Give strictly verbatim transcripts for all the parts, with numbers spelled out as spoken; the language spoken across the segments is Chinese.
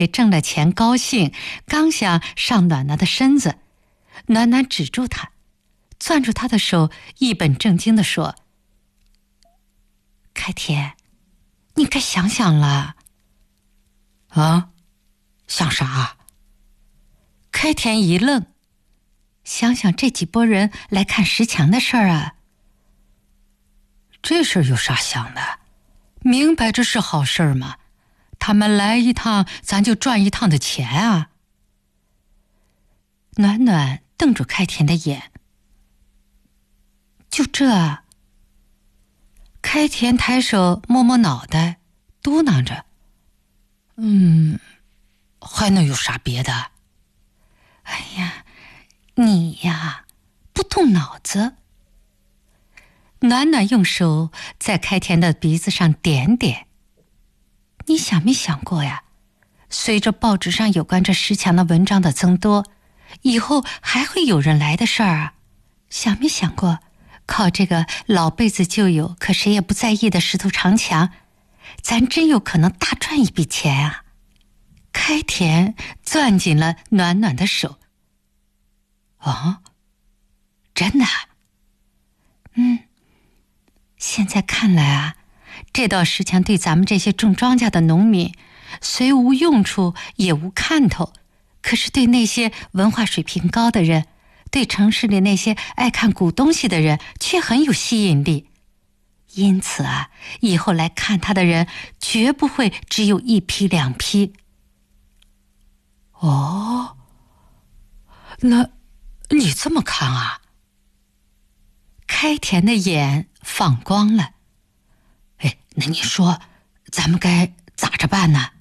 挣了钱高兴，刚想上暖暖的身子，暖暖止住他，攥住他的手，一本正经地说：开田，你该想想了。 啊？想啥？ 开田一愣，想想这几拨人来看石墙的事儿啊。 这事儿有啥想的？明摆着是好事儿嘛，他们来一趟，咱就赚一趟的钱啊。 暖暖瞪住开田的眼。就这？开田抬手摸摸脑袋，嘟囔着： 嗯，还能有啥别的？ 哎呀，你呀，不动脑子。暖暖用手在开田的鼻子上点点。你想没想过呀，随着报纸上有关这石墙的文章的增多，以后还会有人来的事儿啊。想没想过，靠这个老辈子就有可谁也不在意的石头长墙，咱真有可能大赚一笔钱啊。开田攥紧了暖暖的手。 啊？真的？ 嗯，现在看来啊，这道石墙对咱们这些种庄稼的农民虽无用处也无看头，可是对那些文化水平高的人，对城市里那些爱看古东西的人却很有吸引力。因此啊，以后来看他的人绝不会只有一批两批。 哦，那你这么看啊？ 开田的眼放光了。 哎，那你说咱们该咋着办呢？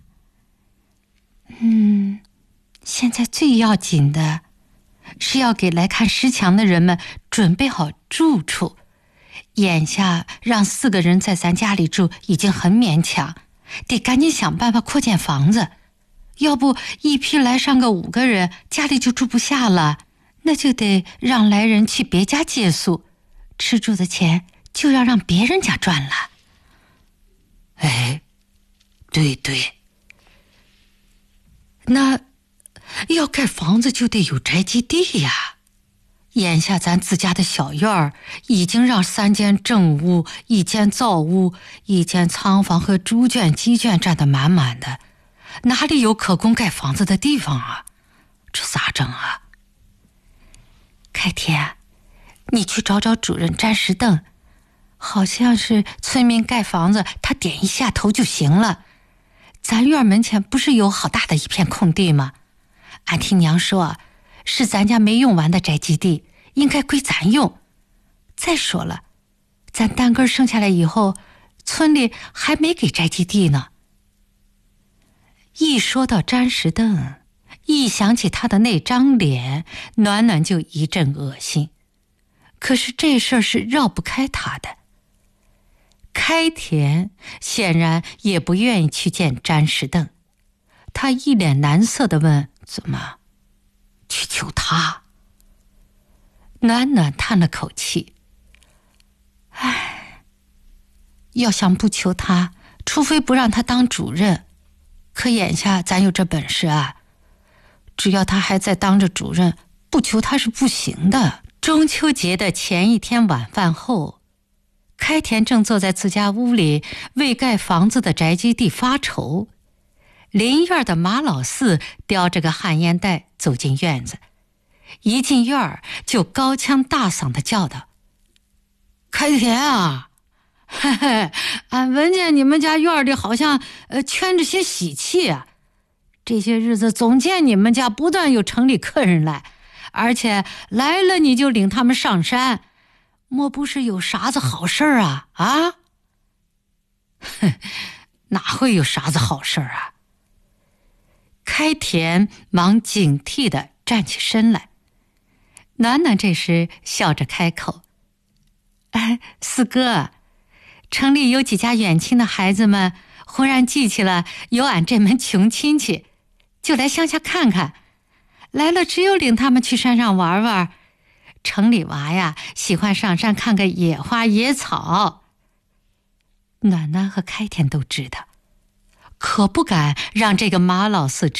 嗯，现在最要紧的是要给来看石墙的人们准备好住处。眼下让四个人在咱家里住已经很勉强，得赶紧想办法扩建房子，要不一批来上个五个人，家里就住不下了，那就得让来人去别家借宿，吃住的钱就要让别人家赚了。 哎，对对。 那要盖房子就得有宅基地呀。眼下咱自家的小院儿已经让三间正屋、一间灶屋、一间仓房和猪圈、鸡圈占得满满的，哪里有可供盖房子的地方啊？这咋整啊？ 开田，你去找找主任詹石凳，好像是村民盖房子，他点一下头就行了。咱院门前不是有好大的一片空地吗？俺听娘说，是咱家没用完的宅基地，应该归咱用。再说了，咱单根生下来以后，村里还没给宅基地呢。一说到詹石凳，一想起他的那张脸，暖暖就一阵恶心。可是这事儿是绕不开他的。开田显然也不愿意去见詹石凳，他一脸难色地问：怎么去求他？暖暖叹了口气，唉，要想不求他，除非不让他当主任。可眼下咱有这本事啊，只要他还在当着主任，不求他是不行的。中秋节的前一天晚饭后，开田正坐在自家屋里为盖房子的宅基地发愁。邻院的马老四叼着个旱烟袋走进院子，一进院儿就高腔大嗓地叫道： 开田啊，嘿嘿，俺闻见你们家院里好像呃圈着些喜气啊，这些日子总见你们家不断有城里客人来，而且来了你就领他们上山，莫不是有啥子好事儿啊？啊？哼，哪会有啥子好事儿啊？ 开田忙警惕地站起身来。暖暖这时笑着开口：哎，四哥，城里有几家远亲的孩子们忽然记起了有俺这门穷亲戚，就来乡下看看，来了只有领他们去山上玩玩。城里娃呀喜欢上山看个野花野草。暖暖和开田都知道， 可不敢让这个马老四